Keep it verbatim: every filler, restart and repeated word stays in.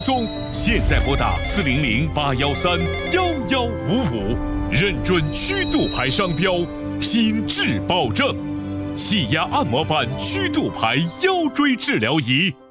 松，现在拨打四零零八幺三幺幺五五，认准虚度牌商标，品质保证。气压按摩板虚度牌腰椎治疗仪。